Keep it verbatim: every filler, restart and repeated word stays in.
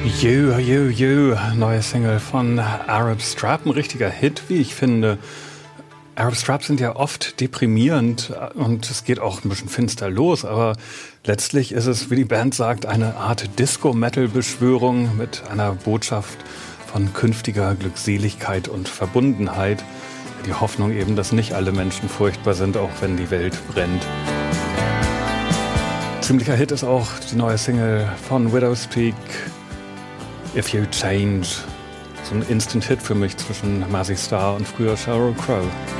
You, you, you, neue Single von Arab Strap, ein richtiger Hit, wie ich finde. Arab Strap sind ja oft deprimierend und es geht auch ein bisschen finster los, aber letztlich ist es, wie die Band sagt, eine Art Disco-Metal-Beschwörung mit einer Botschaft von künftiger Glückseligkeit und Verbundenheit. Die Hoffnung eben, dass nicht alle Menschen furchtbar sind, auch wenn die Welt brennt. Ziemlicher Hit ist auch die neue Single von Widow's Peak, If You Change. So ein Instant-Hit für mich zwischen Mazzy Star und früher Sheryl Crow.